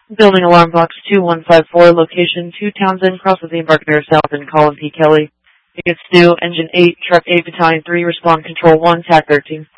Building Alarm Box 2154, location 2 Townsend, cross of the Embarcadero South and Colin P. Kelly. Tickets due, Engine 8, Truck 8, Battalion 3, respond Control 1, TAC 13.